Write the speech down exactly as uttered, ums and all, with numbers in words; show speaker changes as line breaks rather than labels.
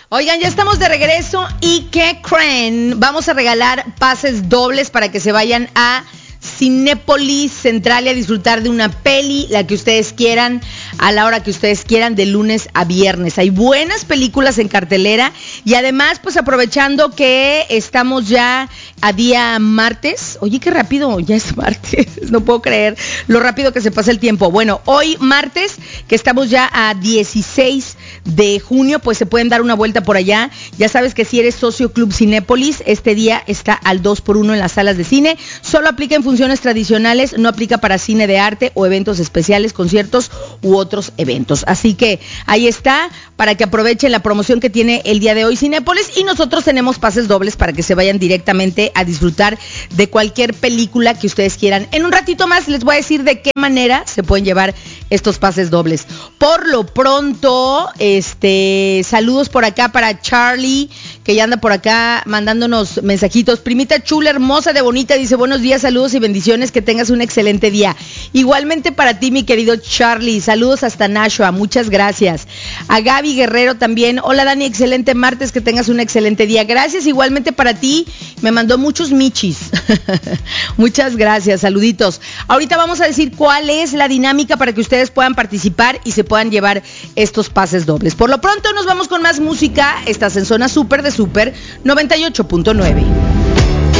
Oigan, ya estamos de regreso y ¿qué creen? Vamos a regalar pases dobles para que se vayan a Cinépolis Central y a disfrutar de una peli, la que ustedes quieran, a la hora que ustedes quieran, de lunes a viernes. Hay buenas películas en cartelera y además, pues aprovechando que estamos ya a día martes. Oye, qué rápido, ya es martes, no puedo creer lo rápido que se pasa el tiempo. Bueno, hoy martes, que estamos ya a dieciséis de junio, pues se pueden dar una vuelta por allá. Ya sabes que si eres socio Club Cinépolis, este día está al dos por uno en las salas de cine. Solo aplica en funciones tradicionales, no aplica para cine de arte o eventos especiales, conciertos u otros eventos. Así que ahí está, para que aprovechen la promoción que tiene el día de hoy Cinépolis, y nosotros tenemos pases dobles para que se vayan directamente a disfrutar de cualquier película que ustedes quieran. En un ratito más les voy a decir de qué manera se pueden llevar estos pases dobles. Por lo pronto, este, saludos por acá para Charlie, que ya anda por acá mandándonos mensajitos. Primita chula, hermosa, de bonita, dice buenos días, saludos y bendiciones, que tengas un excelente día. Igualmente para ti, mi querido Charlie, saludos hasta Nashua, muchas gracias. A Gaby Guerrero también, hola Dani, excelente martes, que tengas un excelente día. Gracias, igualmente para ti, me mandó muchos michis. Muchas gracias, saluditos. Ahorita vamos a decir cuál es la dinámica para que ustedes puedan participar y se puedan llevar estos pases dobles. Por lo pronto nos vamos con más música. Estás en Zona Super de Super noventa y ocho punto nueve.